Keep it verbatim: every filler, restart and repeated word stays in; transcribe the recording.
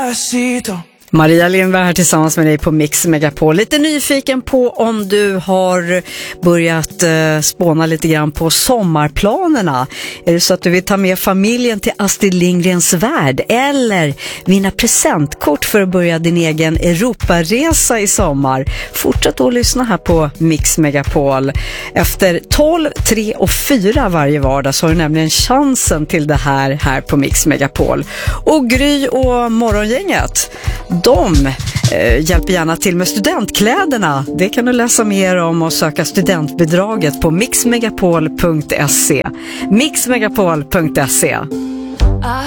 despacito. Maria Lindberg här tillsammans med dig på Mix Megapol. Lite nyfiken på om du har börjat eh, spåna lite grann på sommarplanerna. Är det så att du vill ta med familjen till Astrid Lindgrens värld eller vinna presentkort för att börja din egen Europaresa i sommar? Fortsätt att lyssna här på Mix Megapol. Efter tolv, tre och fyra varje vardag så har du nämligen chansen till det här här på Mix Megapol. Och Gry och Morgongänget, de eh, hjälper gärna till med studentkläderna. Det kan du läsa mer om och söka studentbidraget på mixmegapol punkt se. mixmegapol punkt se.